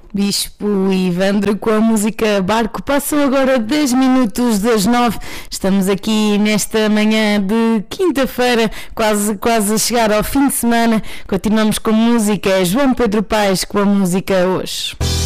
Bispo e Ivandro com a música Barco. Passam agora 10 minutos das 9. Estamos aqui nesta manhã de quinta-feira, quase a chegar ao fim de semana. Continuamos com música. João Pedro Paes com a música Hoje.